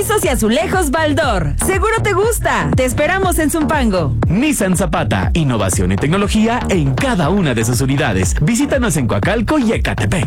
Pisos y azulejos Baldor. Seguro te gusta. Te esperamos en Zumpango. Nissan Zapata, innovación y tecnología en cada una de sus unidades. Visítanos en Coacalco y Ecatepec.